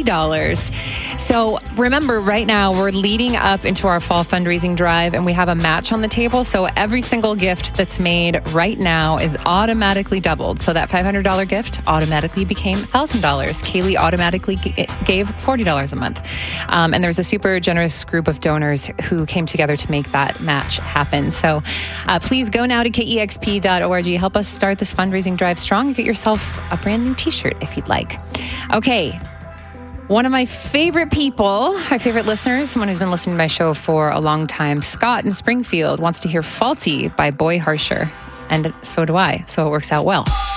$50. So remember, right now we're leading up into our fall fundraising drive, and we have a match on the table. So every single gift that's made right now is automatically doubled. So that $500 gift automatically became $1,000. Kaylee automatically gave $40 a month. And there's a super generous group of donors who came together to make that match happen. So please go now to kexp.org. Help us start this fundraising drive strong and get yourself a brand new t-shirt if you'd like. Okay. One of my favorite people, my favorite listeners, someone who's been listening to my show for a long time, Scott in Springfield, wants to hear Faulty by Boy Harsher. And so do I. So it works out well.